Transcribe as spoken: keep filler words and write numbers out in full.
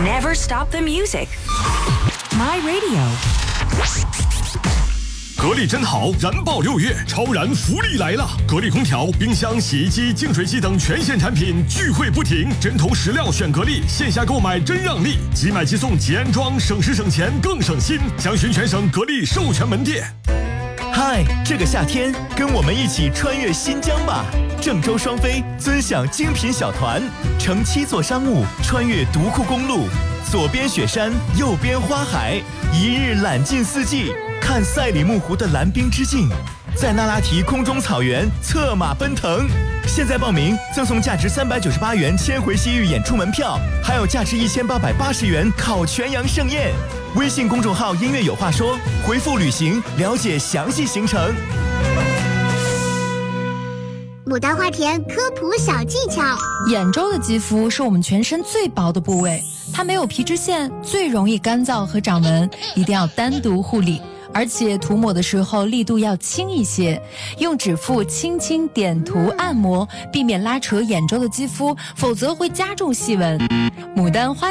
Never stop the music. My Radio. 格力真好，燃爆六月，超燃福利来了！格力空调、冰箱、洗衣机、净水器等全线产品聚会不停，针头实料选格力，线下购买真让利，即买即送即安装，省时省钱更省心。详询全省格力授权门店。 嗨，这个夏天跟我们一起穿越新疆吧！郑州双飞尊享精品小团，乘七座商务穿越独库公路，左边雪山，右边花海，一日览尽四季，看赛里木湖的蓝冰之境，在那拉提空中草原策马奔腾。现在报名赠送价值三百九十八元千回西域演出门票，还有价值一千八百八十元烤全羊盛宴。微信公众号音乐有话说，回复旅行了解详细行程。 牡丹花田科普小技巧： 眼周的肌肤是我们全身最薄的部位，它没有皮脂腺，最容易干燥和长纹，一定要单独护理。而且涂抹的时候力度要轻一些，用指腹轻轻点涂按摩，避免拉扯眼周的肌肤，否则会加重细纹。牡丹花